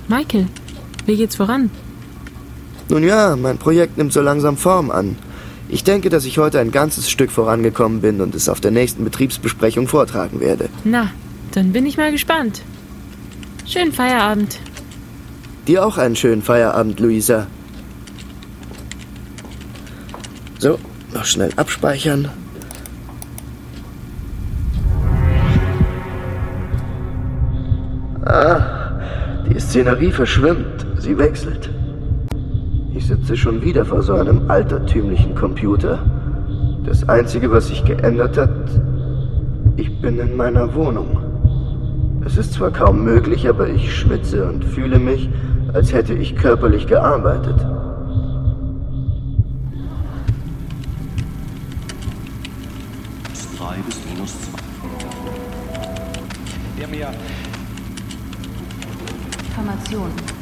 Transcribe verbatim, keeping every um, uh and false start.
Michael, wie geht's voran? Nun ja, mein Projekt nimmt so langsam Form an. Ich denke, dass ich heute ein ganzes Stück vorangekommen bin und es auf der nächsten Betriebsbesprechung vortragen werde. Na, dann bin ich mal gespannt. Schönen Feierabend. Dir auch einen schönen Feierabend, Luisa. So, noch schnell abspeichern. Ah, die Szenerie verschwimmt. Sie wechselt. Ich sitze schon wieder vor so einem altertümlichen Computer. Das Einzige, was sich geändert hat, ich bin in meiner Wohnung. Es ist zwar kaum möglich, aber ich schwitze und fühle mich, als hätte ich körperlich gearbeitet. drei bis minus zwei. Der mir Information.